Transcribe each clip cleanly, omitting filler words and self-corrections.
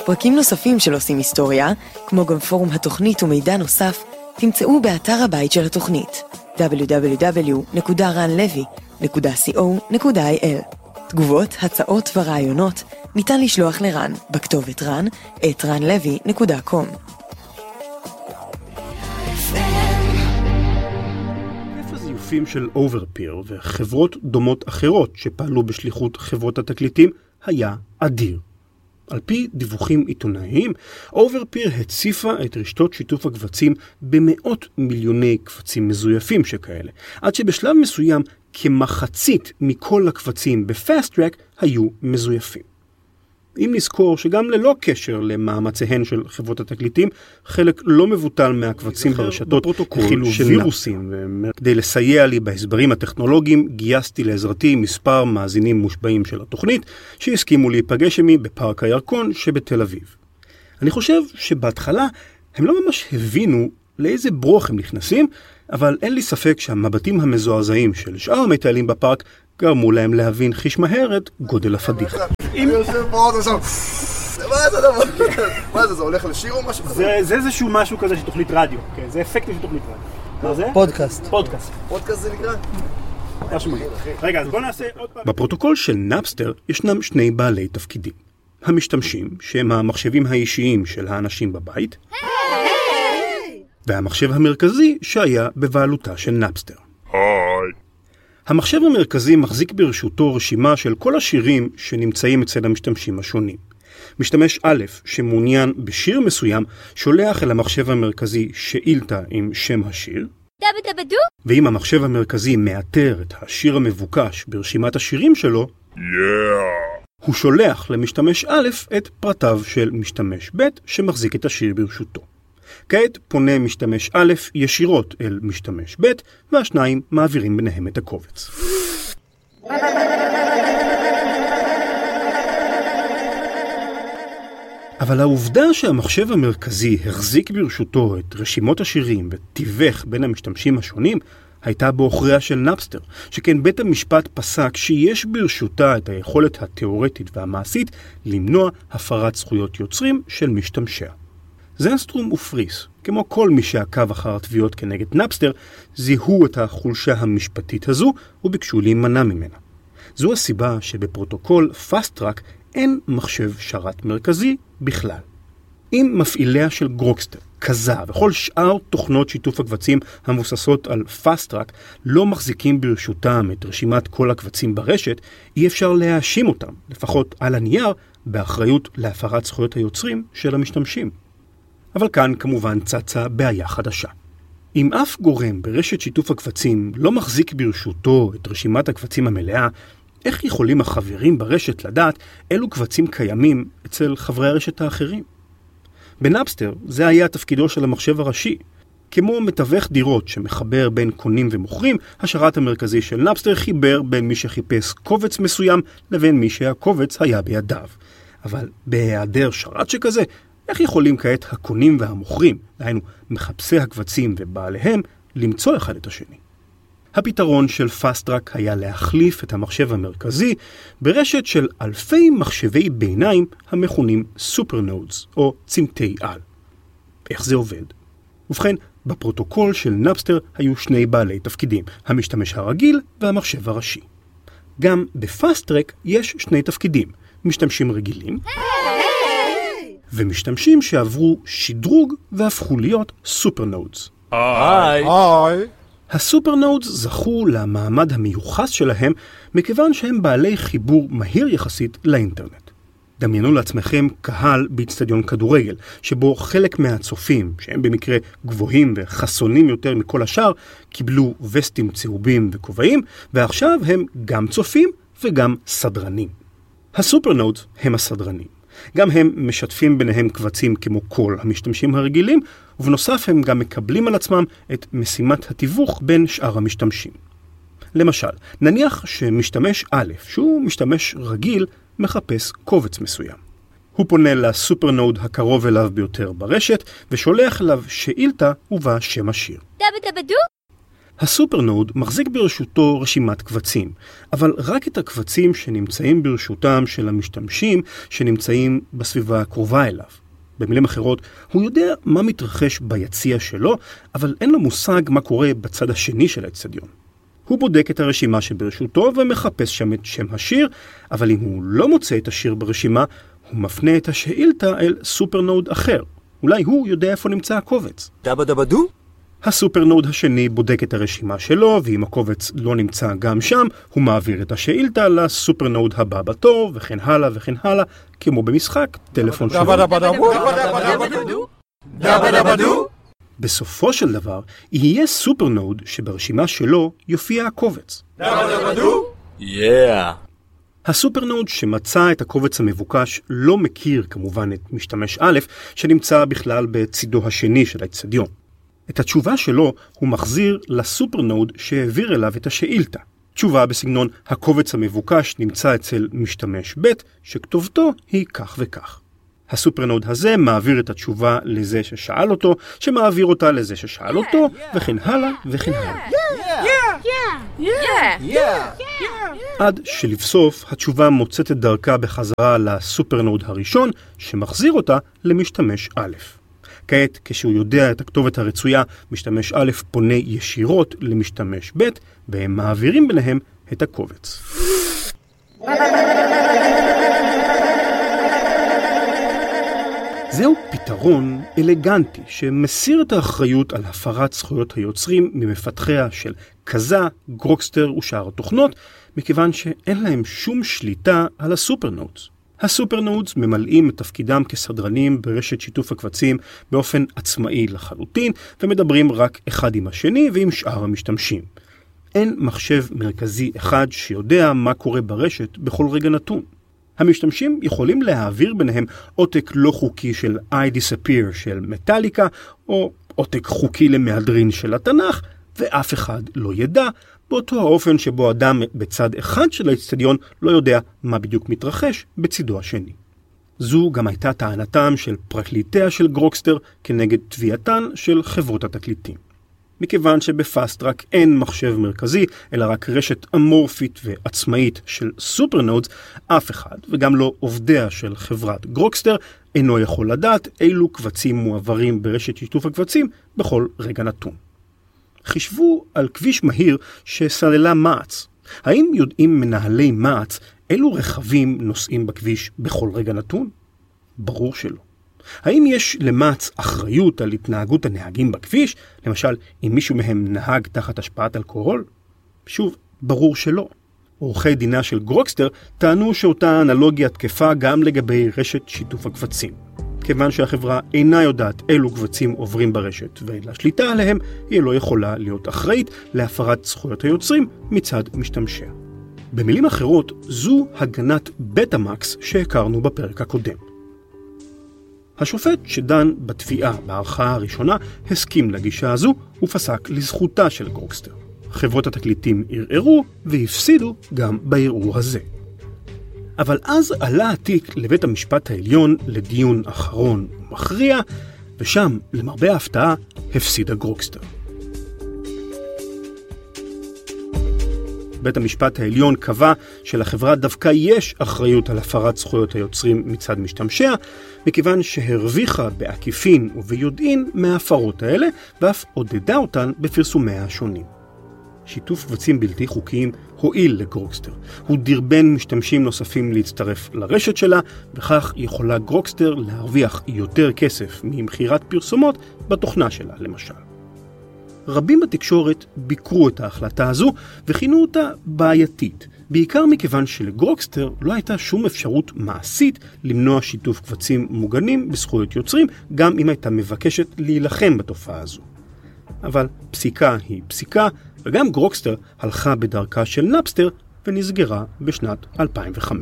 פרקים נוספים של עושים היסטוריה, כמו גם פורום התוכנית ומידע נוסף, תמצאו באתר הבית של התוכנית www.ranlevy.co.il. תגובות, הצעות ורעיונות ניתן לשלוח לרן בכתובת ran@ranlevy.com. זיופים של אוברפיר וחברות דומות אחרות שפעלו בשליחות חברות התקליטים היה אדיר. על פי דיווחים עיתונאיים, אוברפיר הציפה את רשתות שיתוף הקבצים במאות מיליוני קבצים מזויפים שכאלה, עד שבשלב מסוים כמחצית מכל הקבצים בפאסט-טרק היו מזויפים. אם נזכור שגם ללא קשר למאמציהן של חברות התקליטים, חלק לא מבוטל מהקבצים ברשתות הכילו וירוסים, וכדי לסייע לי בהסברים הטכנולוגיים, גייסתי לעזרתי מספר מאזינים מושבעים של התוכנית, שהסכימו להיפגש עמי בפארק הירקון שבתל אביב. אני חושב שבהתחלה הם לא ממש הבינו לאיזה ברוך הם נכנסים, אבל אין לי ספק שהמבטים המזועזעים של שאר המטיילים בפארק גרמו להם להבין חיש מהר את גודל הפדיחה. אני יושב באוטו שם, מה זה דבר? מה זה, זה הולך לשיר או משהו? זה איזשהו משהו כזה של תוכנית רדיו, זה אפקט של תוכנית רדיו. מה זה? פודקאסט. פודקאסט זה נקרא? רגע, אז בוא נעשה עוד פעם. בפרוטוקול של נאפסטר ישנם שני בעלי תפקידים. המשתמשים, שהם המחשבים האישיים של האנשים בבית, והמחשב המרכזי שהיה בבעלותה של נאפסטר. המחשב המרכזי מחזיק ברשותו רשימה של כל השירים שנמצאים אצל המשתמשים השונים. משתמש א' שמעוניין בשיר מסוים שולח אל המחשב המרכזי שאילתה עם שם השיר, ואם המחשב המרכזי מאתר את השיר המבוקש ברשימת השירים שלו, הוא שולח למשתמש א' את פרטיו של משתמש ב' שמחזיק את השיר ברשותו. כעת פונה משתמש א' ישירות אל משתמש ב', והשניים מעבירים ביניהם את הקובץ. אבל העובדה שהמחשב המרכזי החזיק ברשותו את רשימות השירים ותיווך בין המשתמשים השונים, הייתה באוכריה של נאפסטר, שכן בית המשפט פסק שיש ברשותה את היכולת התיאורטית והמעשית למנוע הפרת זכויות יוצרים של משתמשיה. זנסטרום ופריס, כמו כל מי שעקב אחר התביעות כנגד נאפסטר, זיהו את החולשה המשפטית הזו וביקשו להימנע ממנה. זו הסיבה שבפרוטוקול פאסט-טרק אין מחשב שרת מרכזי בכלל. אם מפעיליה של גרוקסטר, כזה וכל שאר תוכנות שיתוף הקבצים המבוססות על פאסט-טרק לא מחזיקים ברשותם את רשימת כל הקבצים ברשת, אי אפשר להאשים אותם, לפחות על הנייר, באחריות להפרת זכויות היוצרים של המשתמשים. אבל כאן כמובן צצה בעיה חדשה. אם אף גורם ברשת שיתוף הקבצים לא מחזיק ברשותו את רשימת הקבצים המלאה, איך יכולים החברים ברשת לדעת אילו קבצים קיימים אצל חברי הרשת האחרים? בנאפסטר זה היה תפקידו של המחשב הראשי. כמו מתווך דירות שמחבר בין קונים ומוכרים, השרת המרכזי של נאפסטר חיבר בין מי שחיפש קובץ מסוים לבין מי שהקובץ היה בידיו. אבל בהיעדר שרת שכזה, איך יכולים כעת הקונים והמוכרים, דהיינו מחפשי הקבצים ובעליהם, למצוא אחד את השני? הפתרון של פאסט-טרק היה להחליף את המחשב המרכזי ברשת של אלפי מחשבי ביניים המכונים סופרנודס או צמתי על. איך זה עובד? ובכן, בפרוטוקול של נאפסטר היו שני בעלי תפקידים, המשתמש הרגיל והמחשב הראשי. גם בפאסט-טרק יש שני תפקידים, משתמשים רגילים ומשתמשים שעברו שדרוג והפכו להיות סופרנודס. היי. הסופרנודס זכו למעמד המיוחס שלהם מכיוון שהם בעלי חיבור מהיר יחסית לאינטרנט. דמיינו לעצמכם קהל באצטדיון כדורגל, שבו חלק מהצופים, שהם במקרה גבוהים וחסונים יותר מכל השאר, קיבלו וסטים צהובים וכובעים, ועכשיו הם גם צופים וגם סדרנים. הסופרנודס הם הסדרנים. גם הם משתפים ביניהם קבצים כמו כל המשתמשים הרגילים, ובנוסף הם גם מקבלים על עצמם את משימת התיווך בין שאר המשתמשים. למשל, נניח שמשתמש א', שהוא משתמש רגיל, מחפש קובץ מסוים. הוא פונה לסופרנוד הקרוב אליו ביותר ברשת, ושולח אליו שאילתה ובה שם השיר. הסופרנוד מחזיק ברשותו רשימת קבצים, אבל רק את הקבצים שנמצאים ברשותם של המשתמשים שנמצאים בסביבה הקרובה אליו. במילים אחרות, הוא יודע מה מתרחש ביציע שלו, אבל אין לו מושג מה קורה בצד השני של האצטדיון. הוא בודק את הרשימה שברשותו ומחפש שם את שם השיר, אבל אם הוא לא מוצא את השיר ברשימה, הוא מפנה את השאילתה אל סופרנוד אחר. אולי הוא יודע איפה נמצא הקובץ. דבא דבא דו? הסופרנוד השני בודק את הרשימה שלו, ואם הקובץ לא נמצא גם שם, הוא מעביר את השאילתה לסופרנוד הבא בתור, וכן הלאה וכן הלאה, כמו במשחק, טלפון שלו. דבא דבא דבא דו? דבא דבא דו? בסופו של דבר, יהיה סופרנוד שברשימה שלו יופיע הקובץ. דבא דבא דו? יאה. הסופרנוד שמצא את הקובץ המבוקש לא מכיר כמובן את משתמש א' שנמצא בכלל בצידו השני של האצטדיון. את התשובה שלו הוא מחזיר לסופרנוד שהעביר אליו את השאילתה. תשובה בסגנון הקובץ המבוקש נמצא אצל משתמש ב' שכתובתו היא כך וכך. הסופרנוד הזה מעביר את התשובה לזה ששאל אותו, שמעביר אותה לזה ששאל אותו, וכן הלאה וכן הלאה. עד שלבסוף התשובה מוצאת את דרכה בחזרה לסופרנוד הראשון, שמחזיר אותה למשתמש א'. כעת, כשהוא יודע את הכתובת הרצויה, משתמש א' פונה ישירות למשתמש ב', והם מעבירים ביניהם את הקובץ. זהו פתרון אלגנטי שמסיר את האחריות על הפרת זכויות היוצרים ממפתחיה של קזה, גרוקסטר ושאר התוכנות, מכיוון שאין להם שום שליטה על הסופרנודס. הסופרנודס ממלאים את תפקידם כסדרנים ברשת שיתוף הקבצים באופן עצמאי לחלוטין, ומדברים רק אחד עם השני ועם שאר המשתמשים. אין מחשב מרכזי אחד שיודע מה קורה ברשת בכל רגע נתון. המשתמשים יכולים להעביר ביניהם עותק לא חוקי של I Disappear של מטליקה, או עותק חוקי למהדרין של התנ"ך, ואף אחד לא ידע, באותו האופן שבו אדם בצד אחד של האצטדיון לא יודע מה בדיוק מתרחש בצידו השני. זו גם הייתה טענתם של פרקליטיה של גרוקסטר כנגד תביעתן של חברות התקליטים. מכיוון שבפאסט-טראק אין מחשב מרכזי, אלא רק רשת אמורפית ועצמאית של סופרנודס, אף אחד, וגם לא עובדיה של חברת גרוקסטר, אינו יכול לדעת אילו קבצים מועברים ברשת שיתוף הקבצים בכל רגע נתון. חישבו על כביש מהיר שסללה מעץ. האם יודעים מנהלי מעץ אילו רכבים נוסעים בכביש בכל רגע נתון? ברור שלא. האם יש למעץ אחריות על התנהגות הנהגים בכביש? למשל, אם מישהו מהם נהג תחת השפעת אלכוהול? שוב, ברור שלא. עורכי דינה של גרוקסטר טענו שאותה אנלוגיה תקפה גם לגבי רשת שיתוף הקבצים. כיוון שהחברה אינה יודעת אילו קבצים עוברים ברשת ואין לה שליטה עליהם, היא לא יכולה להיות אחראית להפרת זכויות היוצרים מצד משתמשיה. במילים אחרות, זו הגנת בטאמקס שהכרנו בפרק הקודם. השופט שדן בתביעה בערכאה הראשונה הסכים לגישה הזו ופסק לזכותה של גרוקסטר. חברות התקליטים ערערו והפסידו גם בערעור הזה. אבל אז עלה התיק לבית המשפט העליון לדיון אחרון ומכריע, ושם, למרבה ההפתעה, הפסידה גרוקסטר. בית המשפט העליון קבע שלחברה דווקא יש אחריות על הפרת זכויות היוצרים מצד משתמשיה, מכיוון שהרוויחה בעקיפין וביודעין מההפרות האלה, ואף עודדה אותן בפרסומיה השונים. שיתוף קבצים בלתי חוקיים הועיל לגרוקסטר. הוא דרבן משתמשים נוספים להצטרף לרשת שלה, וכך יכולה גרוקסטר להרוויח יותר כסף ממחירת פרסומות בתוכנה שלה, למשל. רבים בתקשורת ביקרו את ההחלטה הזו וכינו אותה בעייתית, בעיקר מכיוון שלגרוקסטר לא הייתה שום אפשרות מעשית למנוע שיתוף קבצים מוגנים בזכויות יוצרים, גם אם הייתה מבקשת להילחם בתופעה הזו. אבל פסיקה היא פסיקה, וגם גרוקסטר הלכה בדרכה של נאפסטר ונסגרה בשנת 2005.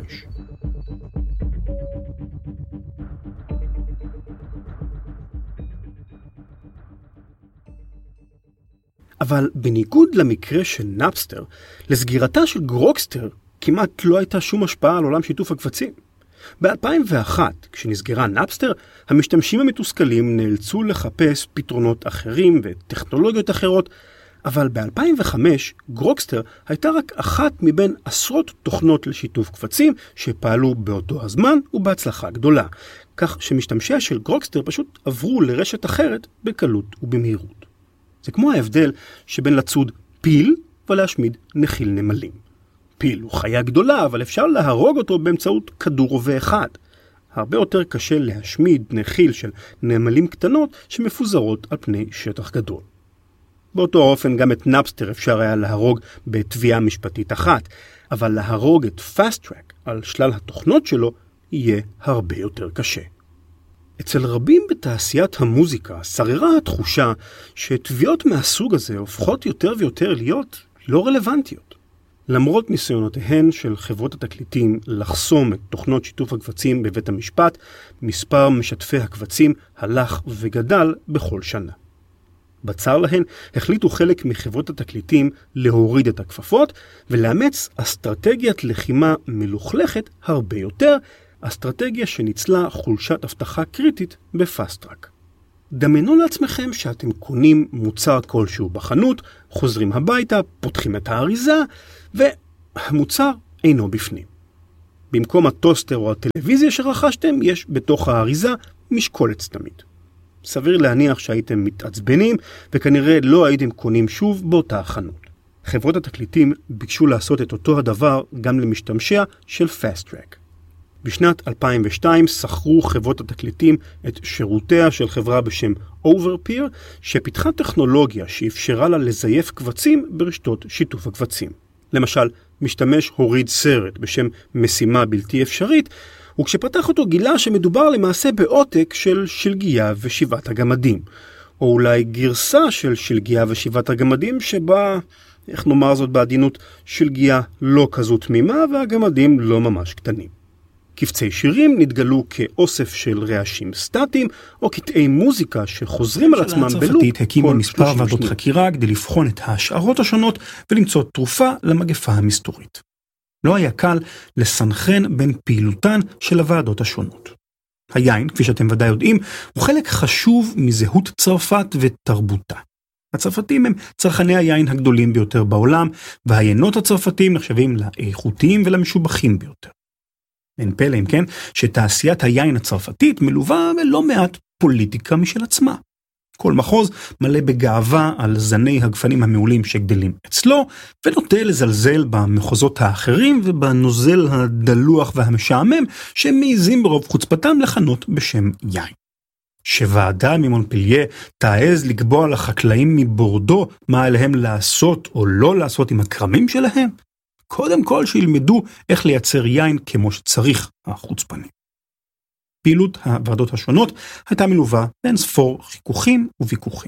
אבל בניגוד למקרה של נאפסטר, לסגירתה של גרוקסטר כמעט לא הייתה שום השפעה על עולם שיתוף הקבצים. ב-2001, כשנסגרה נאפסטר, המשתמשים המתוסכלים נאלצו לחפש פתרונות אחרים וטכנולוגיות אחרות, אבל ב-2005 גרוקסטר הייתה רק אחת מבין עשרות תוכנות לשיתוף קבצים שפעלו באותו הזמן ובהצלחה גדולה, כך שמשתמשיה של גרוקסטר פשוט עברו לרשת אחרת בקלות ובמהירות. זה כמו ההבדל שבין לצוד פיל ולהשמיד נחיל נמלים. פיל הוא חיה גדולה, אבל אפשר להרוג אותו באמצעות כדור רובה אחד. הרבה יותר קשה להשמיד נחיל של נמלים קטנות שמפוזרות על פני שטח גדול. באותו אופן גם את נאפסטר אפשר היה להרוג בתביעה משפטית אחת, אבל להרוג את פאסט טרק על שלל התוכנות שלו יהיה הרבה יותר קשה. אצל רבים בתעשיית המוזיקה שררה התחושה שתביעות מהסוג הזה הופכות יותר ויותר להיות לא רלוונטיות. למרות ניסיונותיהן של חברות התקליטים לחסום את תוכנות שיתוף הקבצים בבית המשפט, מספר משתפי הקבצים הלך וגדל בכל שנה. בצר להן החליטו חלק מחברות התקליטים להוריד את הכפפות ולאמץ אסטרטגיית לחימה מלוכלכת הרבה יותר, אסטרטגיה שניצלה חולשת הבטחה קריטית בפאסט-טרק. דמיינו לעצמכם שאתם קונים מוצר כלשהו בחנות, חוזרים הביתה, פותחים את האריזה, והמוצר אינו בפנים. במקום הטוסטר או הטלוויזיה שרכשתם, יש בתוך האריזה משקולת סתמית. סביר להניח שהייתם מתעצבנים, וכנראה לא הייתם קונים שוב באותה חנות. חברות התקליטים ביקשו לעשות את אותו הדבר גם למשתמשיה של פאסט-טרק. בשנת 2002 שכרו חברות התקליטים את שירותיה של חברה בשם Overpeer, שפיתחה טכנולוגיה שאפשרה לה לזייף קבצים ברשתות שיתוף הקבצים. למשל, משתמש הוריד סרט בשם משימה בלתי אפשרית, וכשפתח אותו גילה שמדובר למעשה בעותק של שלגיה ושבעת הגמדים, או אולי גרסה של שלגיה ושבעת הגמדים שבה, איך נאמר זאת בעדינות, שלגיה לא כזו תמימה והגמדים לא ממש קטנים. קבצי שירים נתגלו כאוסף של רעשים סטטיים או קטעי מוזיקה שחוזרים על עצמם בלופ. הצרפתית הקימה מספר ועדות חקירה כדי לבחון את ההשערות השונות ולמצוא תרופה למגפה המסתורית. לא היה קל לסנכרן בין פעילותן של הוועדות השונות. היין, כפי שאתם ודאי יודעים, הוא חלק חשוב מזהות צרפת ותרבותה. הצרפתים הם צרכני היין הגדולים ביותר בעולם, והיינות הצרפתים נחשבים לאיכותיים ולמשובחים ביותר. אין פלא אם כן, שתעשיית היין הצרפתית מלווה בלא מעט פוליטיקה משל עצמה. כל מחוז מלא בגאווה על זני הגפנים המעולים שגדלים אצלו, ונוטה לזלזל במחוזות האחרים ובנוזל הדלוח והמשעמם שמעיזים ברוב חוצפתם לכנות בשם יין. שוועדה ממונפליה תעז לקבוע לחקלאים מבורדו מה עליהם לעשות או לא לעשות עם הקרמים שלהם, קודם כל שילמדו איך לייצר יין כמו שצריך החוצפנים. פעילות הוועדות השונות הייתה מלווה בין ספור חיכוכים וויכוחים.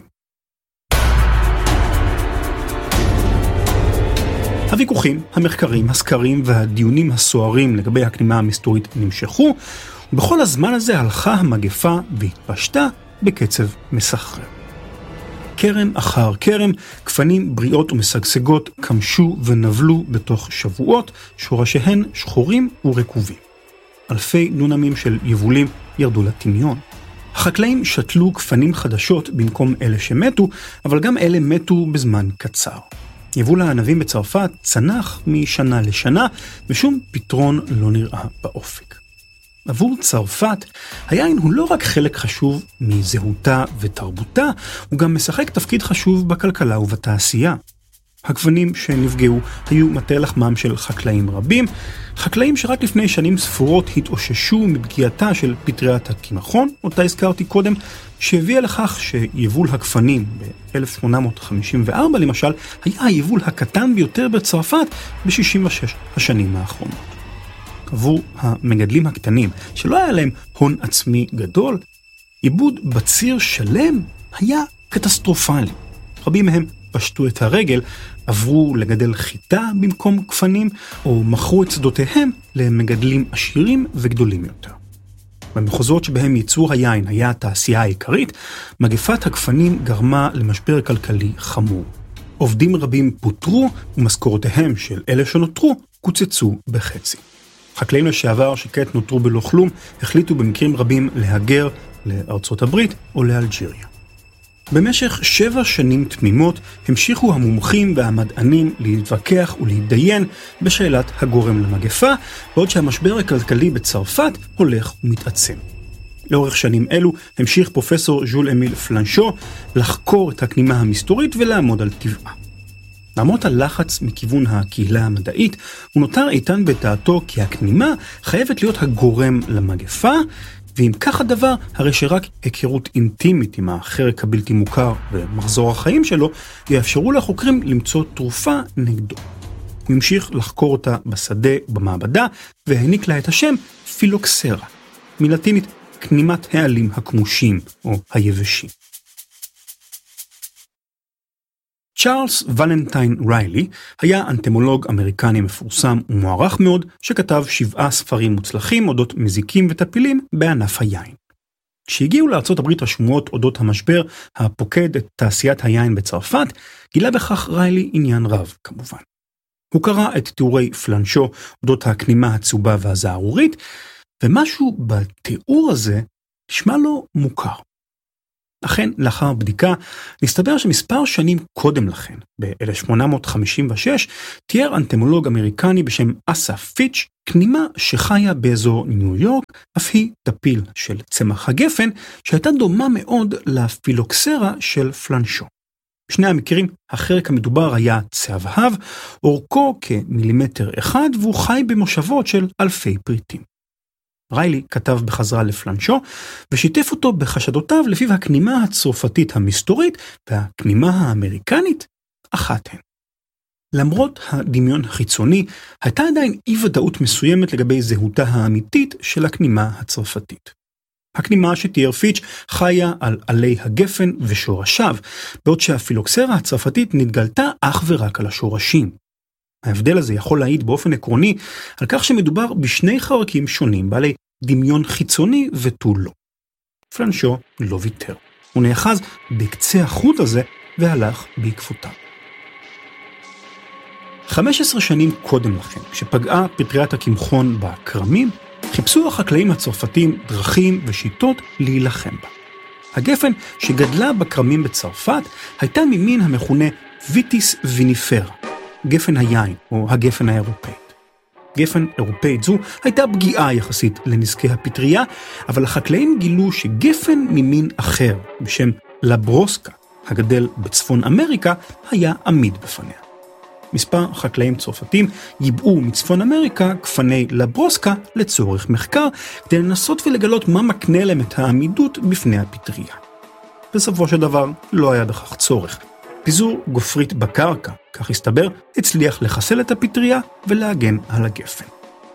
הוויכוחים, המחקרים, הסקרים והדיונים הסוערים לגבי הכנימה המסתורית נמשכו, ובכל הזמן הזה הלכה המגפה והתפשטה בקצב מסחרר. קרם אחר קרם, גפנים בריאות ומשגשגות קמשו ונבלו בתוך שבועות, שורשיהן שחורים ורקובים. אלפי דונמים של יבולים ירדו לטמיון. החקלאים שתלו גפנים חדשות במקום אלה שמתו, אבל גם אלה מתו בזמן קצר. יבול הענבים בצרפת צנח משנה לשנה, ושום פתרון לא נראה באופק. עבור צרפת, היין הוא לא רק חלק חשוב מזהותה ותרבותה, הוא גם משחק תפקיד חשוב בכלכלה ובתעשייה. הגוונים שנפגעו היו מטה לחמם של חקלאים רבים, חקלאים שרק לפני שנים ספורות התאוששו מפגיעתה של פטריית הקמחון, אותה הזכרתי קודם, שהביאה לכך שיבול הגפנים ב-1854 למשל, היה היבול הקטן ביותר בצרפת ב-66 השנים האחרונות. עבור המגדלים הקטנים, שלא היה להם הון עצמי גדול, עיבוד בציר שלם היה קטסטרופלי. רבים מהם פשטו את הרגל, עברו לגדל חיטה במקום גפנים, או מכרו את שדותיהם למגדלים עשירים וגדולים יותר. במחוזות שבהם ייצור היין היה התעשייה העיקרית, מגפת הגפנים גרמה למשבר כלכלי חמור. עובדים רבים פוטרו, ומשכורותיהם של אלה שנותרו קוצצו בחצי. חקלאים לשעבר שכעת נותרו בלא כלום, החליטו במקרים רבים להגר לארצות הברית או לאלג'יריה. במשך 7 שנים תמימות המשיכו המומחים והמדענים להתווכח ולהתדיין בשאלת הגורם למגפה, בעוד שהמשבר הכלכלי בצרפת הולך ומתעצם. לאורך שנים אלו המשיך פרופסור ז'ול אמיל פלנשו לחקור את הכנימה המסתורית ולעמוד על טבעה. למרות הלחץ מכיוון הקהילה המדעית, הוא נותר איתן בדעתו כי הכנימה חייבת להיות הגורם למגפה, ואם כך הדבר, הרי שרק היכרות אינטימית עם החרק הבלתי מוכר ומחזור החיים שלו, יאפשרו לחוקרים למצוא תרופה נגדו. הוא המשיך לחקור אותה בשדה במעבדה, והעניק לה את השם פילוקסרה, מלטינית כנימת העלים הכמושים או היבשים. צ'ארלס ולנטיין ריילי היה אנטמולוג אמריקני מפורסם ומוערך מאוד, שכתב 7 ספרים מוצלחים אודות מזיקים וטפילים בענף היין. כשהגיעו לארצות הברית השומעות אודות המשבר הפוקד את תעשיית היין בצרפת, גילה בכך ריילי עניין רב כמובן. הוא קרא את תיאורי פלנשו אודות הכנימה הצהובה והזערורית, ומשהו בתיאור הזה נשמע לו מוכר. אכן, לאחר בדיקה, נסתבר שמספר שנים קודם לכן, ב-1856, תיאר אנטמולוג אמריקני בשם אסף פיץ' כנימה שחיה באזור ניו יורק, אף היא טפיל של צמח הגפן, שהייתה דומה מאוד לפילוקסרה של פלנשו. בשני המקרים, החרק המדובר היה צהבהב, אורכו כמילימטר אחד, והוא חי במושבות של אלפי פריטים. ריילי כתב בחזרה לפלנשו, ושיתף אותו בחשדותיו לפיו הכנימה הצרפתית המסתורית והכנימה האמריקנית אחת הן. למרות הדמיון החיצוני, הייתה עדיין אי-ודאות מסוימת לגבי זהותה האמיתית של הכנימה הצרפתית. הכנימה שתיאר פיץ' חיה על עלי הגפן ושורשיו, בעוד שהפילוקסרה הצרפתית נתגלתה אך ורק על השורשים. ההבדל הזה יכול להעיד באופן עקרוני על כך שמדובר בשני חרקים שונים בעלי דמיון חיצוני ותו לא. פלנשו לא ויתר. הוא נאחז בקצה החוט הזה והלך בעקבותיו. 15 שנים קודם לכן, כשפגעה פטריית הקמחון בכרמים, חיפשו החקלאים הצרפתים דרכים ושיטות להילחם בה. הגפן שגדלה בכרמים בצרפת הייתה ממין המכונה ויטיס ויניפרה, גפן היין או הגפן האירופאית. גפן אירופאית זו הייתה פגיעה יחסית לנזקי הפטריה, אבל החקלאים גילו שגפן ממין אחר, בשם לברוסקה, הגדל בצפון אמריקה, היה עמיד בפניה. מספר חקלאים צרפתים ייבאו מצפון אמריקה גפני לברוסקה לצורך מחקר, כדי לנסות ולגלות מה מקנה להם את העמידות בפני הפטריה. בסופו של דבר לא היה בכך צורך. פיזור גופרית בקרקע, כך הסתבר, הצליח לחסל את הפטריה ולהגן על הגפן.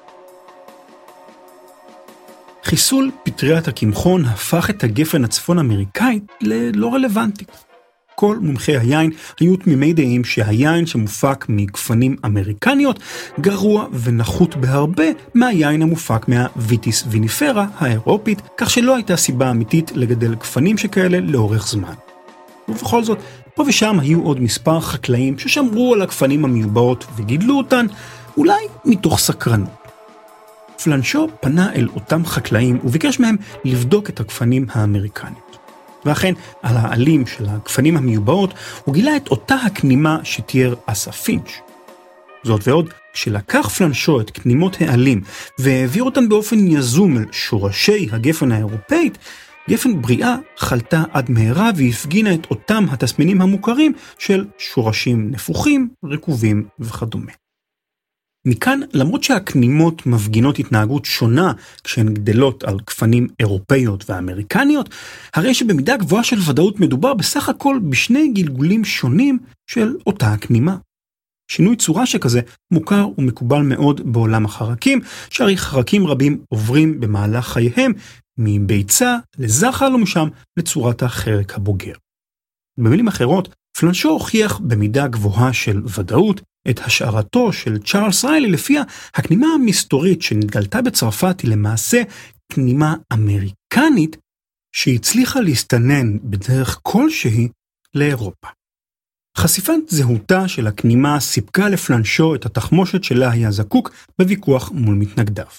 חיסול פטריית הקמחון הפך את הגפן הצפון אמריקאית ללא רלוונטית. כל מומחי היין היו תמימי דעים שהיין שמופק מגפנים אמריקניות גרוע ונחות בהרבה מהיין המופק מהוויטיס ויניפרה האירופית, כך שלא הייתה סיבה אמיתית לגדל גפנים שכאלה לאורך זמן. ובכל זאת, פה ושם היו עוד מספר חקלאים ששמרו על הגפנים המיובאות וגידלו אותן, אולי מתוך סקרנות. פלנשו פנה אל אותם חקלאים וביקש מהם לבדוק את הגפנים האמריקניות. ואכן, על העלים של הגפנים המיובאות, הוא גילה את אותה הכנימה שתיאר אסף פיץ'. זאת ועוד, כשלקח פלנשו את כנימות העלים והעביר אותן באופן יזום אל שורשי הגפן האירופאית, גפן בריאה חלתה עד מהרה והפגינה את אותם התסמינים המוכרים של שורשים נפוחים, רקובים וכדומה. מכאן, למרות שהכנימות מפגינות התנהגות שונה כשהן גדלות על גפנים אירופאיות ואמריקניות, הרי שבמידה גבוהה של ודאות מדובר בסך הכל בשני גלגולים שונים של אותה הכנימה. שינוי צורה שכזה מוכר ומקובל מאוד בעולם החרקים, שהרי חרקים רבים עוברים במהלך חייהם מביצה לזחל ומשם לצורת החרק הבוגר. במילים אחרות, פלנשו הוכיח במידה גבוהה של ודאות את השערתו של צ'ארלס ריילי לפיה הכנימה המסתורית שנתגלתה בצרפת היא למעשה כנימה אמריקנית שהצליחה להסתנן בדרך כלשהי לאירופה. חשיפת זהותה של הכנימה סיפקה לפלנשו את התחמושת שלה היה זקוק בוויכוח מול מתנגדיו.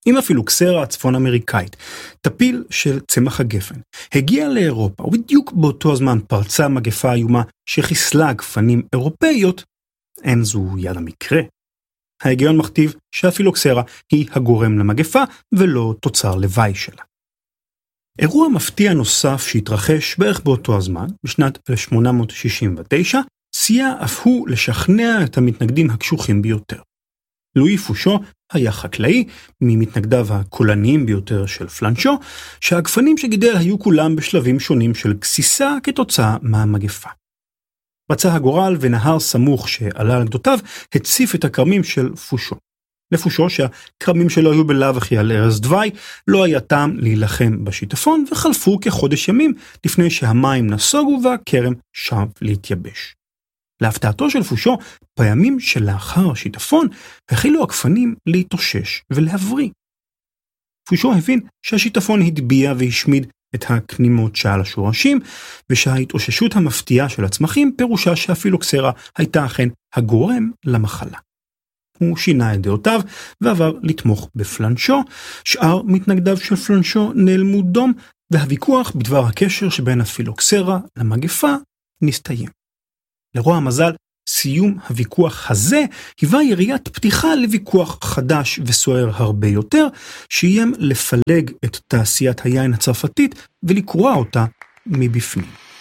אם הפילוקסרה הצפון אמריקאית, טפיל של צמח הגפן, הגיע לאירופה, ובדיוק באותו הזמן פרצה מגפה איומה שחיסלה גפנים אירופאיות, אין זו יד המקרה. ההיגיון מכתיב שהפילוקסרה היא הגורם למגפה ולא תוצר לוואי שלה. אירוע מפתיע נוסף שהתרחש בערך באותו הזמן, בשנת 1869, סייע אף הוא לשכנע את המתנגדים הקשוחים ביותר. לואי פושו היה חקלאי, ממתנגדיו הקולניים ביותר של פלנשו, שהגפנים שגידל היו כולם בשלבים שונים של גסיסה כתוצאה מהמגפה. רצה הגורל ונהר סמוך שעלה על גדותיו הציף את הכרמים של פושו. לפושו שהכרמים שלו היו בלאו הכי על ערש דווי, לא היה טעם להילחם בשיטפון, וחלפו כחודש ימים לפני שהמים נסוגו והכרם שב להתייבש. להפתעתו של פושו, בימים שלאחר השיטפון, החלו הגפנים להתאושש ולהבריא. פושו הבין שהשיטפון הדביע והשמיד את הכנימות שעל השורשים, ושההתאוששות המפתיעה של הצמחים פירושה שהפילוקסרה הייתה אכן הגורם למחלה. הוא שינה את דעותיו ועבר לתמוך בפלנשו, שאר מתנגדיו של פלנשו נעלמו דום, והוויכוח בדבר הקשר שבין הפילוקסרה למגפה נסתיים. לרוע המזל, סיום הוויכוח הזה היווה יריית פתיחה לוויכוח חדש וסוער הרבה יותר, שאיים לפלג את תעשיית היין הצרפתית ולקרוע אותה מבפנים.